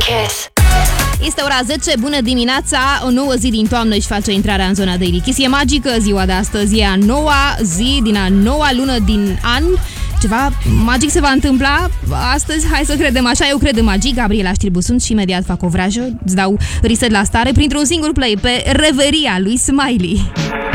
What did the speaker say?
Kiss. Este ora 10, bună dimineața, o nouă zi din toamnă își face intrarea în zona Daily Kiss. E magică ziua de astăzi, e a noua zi din a noua lună din an. Ceva magic se va întâmpla astăzi, hai să credem așa, eu cred în magic. Gabriela Știrbu sunt și imediat fac o vrajă, îți dau reset la stare printr-un singur play pe Reveria lui Smiley.